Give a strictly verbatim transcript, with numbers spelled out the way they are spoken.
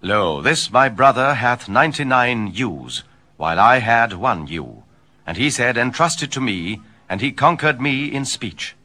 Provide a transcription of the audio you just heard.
Lo, this my brother hath ninety-nine ewes, while I had one ewe. And he said, Entrust it to me, and he conquered me in speech.